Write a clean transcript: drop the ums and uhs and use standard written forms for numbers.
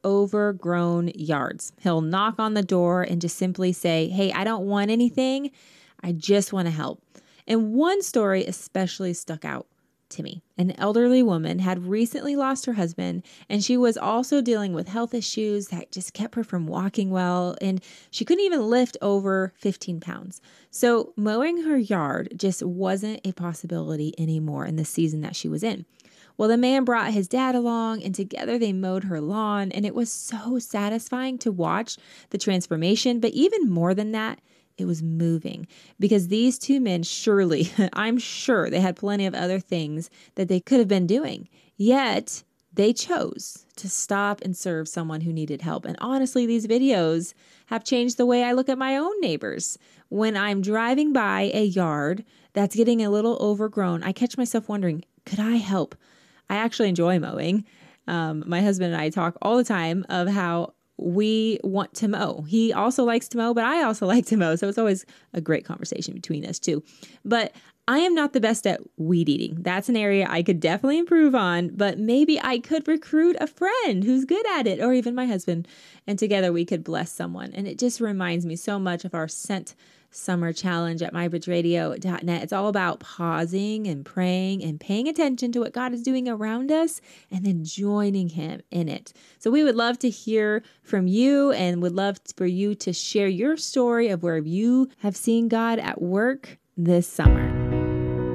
overgrown yards. He'll knock on the door and just simply say, "Hey, I don't want anything. I just want to help." And one story especially stuck out to me. An elderly woman had recently lost her husband, and she was also dealing with health issues that just kept her from walking well, and she couldn't even lift over 15 pounds. So mowing her yard just wasn't a possibility anymore in the season that she was in. Well, the man brought his dad along, and together they mowed her lawn, and it was so satisfying to watch the transformation. But even more than that, it was moving, because these two men surely, I'm sure they had plenty of other things that they could have been doing. Yet they chose to stop and serve someone who needed help. And honestly, these videos have changed the way I look at my own neighbors. When I'm driving by a yard that's getting a little overgrown, I catch myself wondering, could I help? I actually enjoy mowing. My husband and I talk all the time of how we want to mow. He also likes to mow, but I also like to mow. So it's always a great conversation between us two. But I am not the best at weed eating. That's an area I could definitely improve on, but maybe I could recruit a friend who's good at it, or even my husband, and together we could bless someone. And it just reminds me so much of our Scent Summer Challenge at mybridgeradio.net. It's all about pausing and praying and paying attention to what God is doing around us and then joining Him in it. So we would love to hear from you, and would love for you to share your story of where you have seen God at work this summer.